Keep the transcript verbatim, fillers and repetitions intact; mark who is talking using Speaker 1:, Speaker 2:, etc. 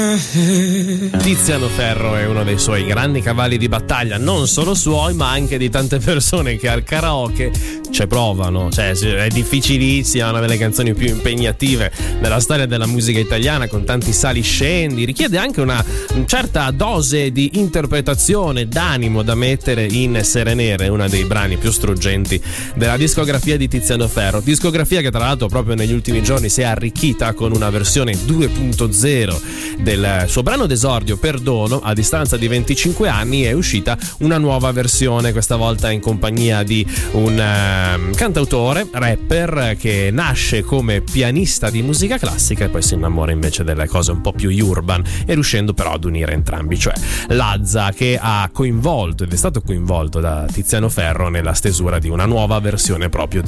Speaker 1: Tiziano Ferro è uno dei suoi grandi cavalli di battaglia, non solo suoi ma anche di tante persone che al karaoke ci provano, cioè è difficilissima, una delle canzoni più impegnative della storia della musica italiana, con tanti sali scendi, richiede anche una certa dose di interpretazione, d'animo da mettere in Sere Nere, uno dei brani più struggenti della discografia di Tiziano Ferro, discografia che tra l'altro proprio negli ultimi giorni si è arricchita con una versione due punto zero del suo brano d'esordio Perdono. A distanza di venticinque anni è uscita una nuova versione, questa volta in compagnia di un uh, cantautore, rapper, che nasce come pianista di musica classica e poi si innamora invece delle cose un po' più urban, e riuscendo però ad unire entrambi, cioè Lazza, che ha coinvolto ed è stato coinvolto da Tiziano Ferro nella stesura di una nuova versione proprio di